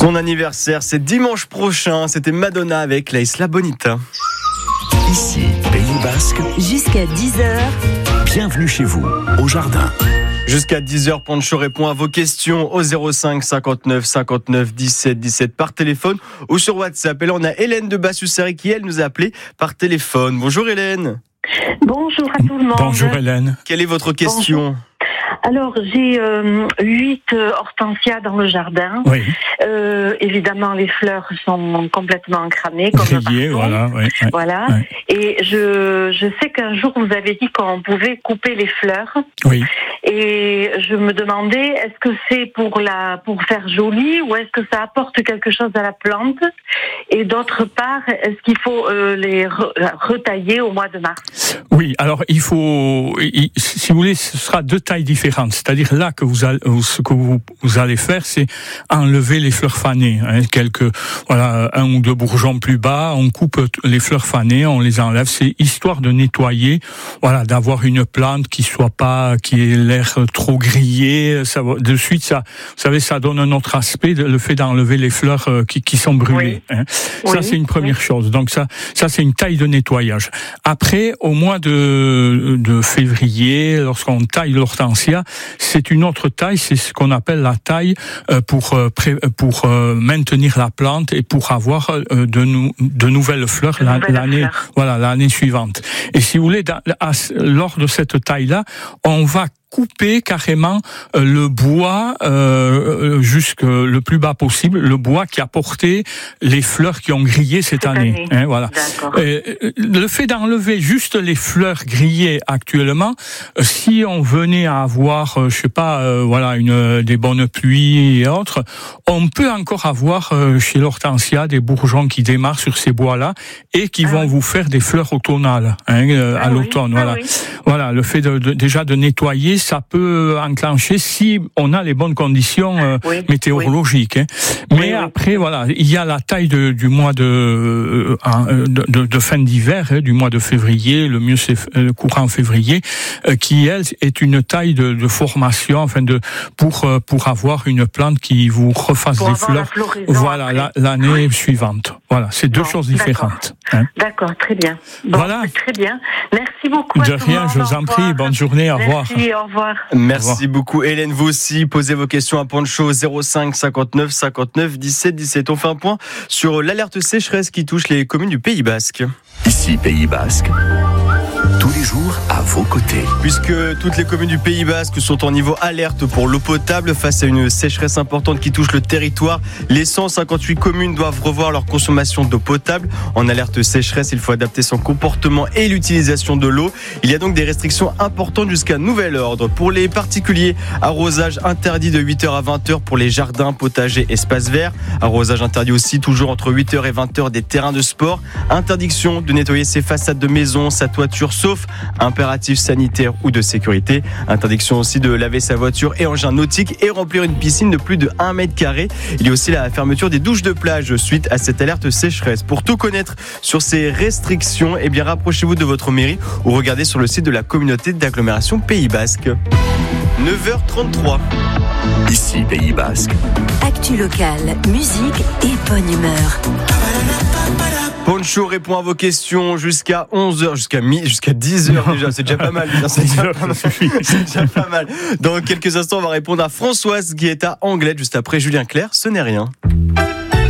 Son anniversaire, c'est dimanche prochain. C'était Madonna avec la Isla Bonita. Ici, Pays Basque. Jusqu'à 10h. Bienvenue chez vous, au jardin. Jusqu'à 10h, Pancho répond à vos questions au 05 59 59 17 17 par téléphone ou sur WhatsApp. Et là, on a Hélène de Bassussari qui, elle, nous a appelé par téléphone. Bonjour Hélène. Bonjour à tout le monde. Bonjour Hélène. Quelle est votre question ? Bonjour. Alors, j'ai 8 hortensias dans le jardin. Oui. Évidemment, les fleurs sont complètement cramées. Comme Grillées, partout. voilà. Ouais. Et je sais qu'un jour, vous avez dit qu'on pouvait couper les fleurs. Oui. Et je me demandais, est-ce que c'est pour faire joli ou est-ce que ça apporte quelque chose à la plante? Et d'autre part, est-ce qu'il faut les retailler au mois de mars? Oui, alors si vous voulez, ce sera deux tailles différentes. C'est-à-dire là ce que vous allez faire, c'est enlever les fleurs fanées. Un ou deux bourgeons plus bas, on coupe les fleurs fanées, on les enlève. C'est histoire de nettoyer, d'avoir une plante qui ait l'air trop grillée. De suite, ça, vous savez, ça donne un autre aspect, le fait d'enlever les fleurs qui sont brûlées. Oui. Ça, c'est une première chose. Donc ça, c'est une taille de nettoyage. Après, au mois de février, lorsqu'on taille l'hortensia, c'est une autre taille, c'est ce qu'on appelle la taille pour maintenir la plante et pour avoir de nouvelles fleurs l'année suivante. Et si vous voulez, lors de cette taille-là, on va couper carrément le bois jusque le plus bas possible, le bois qui a porté les fleurs qui ont grillé cette année. Le fait d'enlever juste les fleurs grillées actuellement, si on venait à avoir, des bonnes pluies et autres, on peut encore avoir chez l'hortensia des bourgeons qui démarrent sur ces bois-là et qui vont vous faire des fleurs automnales à l'automne. Voilà, le fait déjà de nettoyer, ça peut enclencher si on a les bonnes conditions météorologiques. Mais après, il y a la taille du mois de fin d'hiver, du mois de février, le mieux c'est courant février, qui elle est une taille de formation, pour avoir une plante qui vous refasse des fleurs. L'année suivante. Voilà, c'est deux choses différentes. D'accord, très bien. Très bien. Merci beaucoup. De rien, je vous en prie. Bonne journée, au revoir. Merci, au revoir. Merci beaucoup Hélène, vous aussi, posez vos questions à Pancho 05 59 59 17 17. On fait un point sur l'alerte sécheresse qui touche les communes du Pays Basque. Ici, Pays Basque. Tous les jours à vos côtés. Puisque toutes les communes du Pays Basque sont en niveau alerte pour l'eau potable face à une sécheresse importante qui touche le territoire, les 158 communes doivent revoir leur consommation d'eau potable. En alerte sécheresse, il faut adapter son comportement et l'utilisation de l'eau. Il y a donc des restrictions importantes jusqu'à nouvel ordre. Pour les particuliers, arrosage interdit de 8h à 20h pour les jardins, potagers, espaces verts. Arrosage interdit aussi toujours entre 8h et 20h des terrains de sport. Interdiction de nettoyer ses façades de maison, sa toiture, sauf impératif sanitaire ou de sécurité. Interdiction aussi de laver sa voiture et engin nautique et remplir une piscine de plus de 1 mètre carré. Il y a aussi la fermeture des douches de plage suite à cette alerte sécheresse. Pour tout connaître sur ces restrictions, rapprochez-vous de votre mairie ou regardez sur le site de la communauté d'agglomération Pays Basque. 9h33. Ici, Pays Basque. Actu locale, musique et bonne humeur. Pancho répond à vos questions jusqu'à 11h, jusqu'à 10h déjà, c'est déjà pas mal. C'est déjà pas mal. Dans quelques instants, on va répondre à Françoise qui est à Anglette juste après Julien Clerc, ce n'est rien.